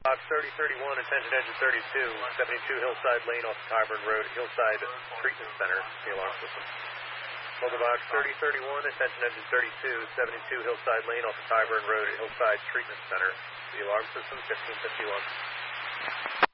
Box 3031, attention engine 32, 72 Hillside Lane off Tyburn Road, Hillside Treatment Center, the alarm system. Mobile Box 3031, attention engine 32, 72 Hillside Lane off Tyburn Road, Hillside Treatment Center, the alarm system 1551.